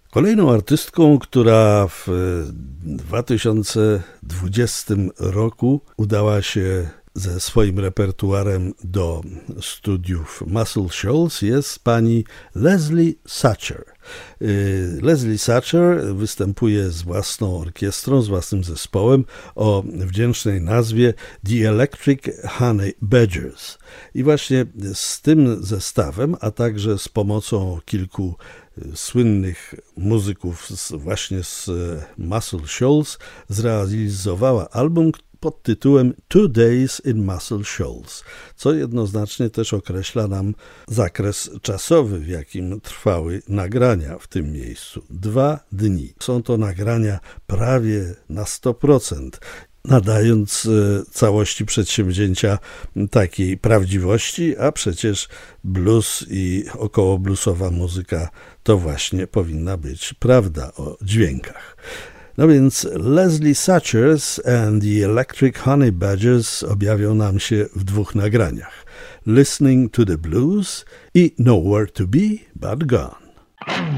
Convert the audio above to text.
Kolejną artystką, która w 2020 roku udała się ze swoim repertuarem do studiów Muscle Shoals, jest pani Leslie Satcher. Leslie Satcher występuje z własną orkiestrą, z własnym zespołem o wdzięcznej nazwie The Electric Honey Badgers. I właśnie z tym zestawem, a także z pomocą kilku słynnych muzyków właśnie z Muscle Shoals zrealizowała album pod tytułem 2 Days in Muscle Shoals, co jednoznacznie też określa nam zakres czasowy, w jakim trwały nagrania w tym miejscu. 2 dni. Są to nagrania prawie na 100%, nadając całości przedsięwzięcia takiej prawdziwości, a przecież blues i około bluesowa muzyka to właśnie powinna być prawda o dźwiękach. No więc Leslie Satchers and the Electric Honey Badgers objawią nam się w 2 nagraniach. Listening to the Blues i Nowhere to Be But Gone.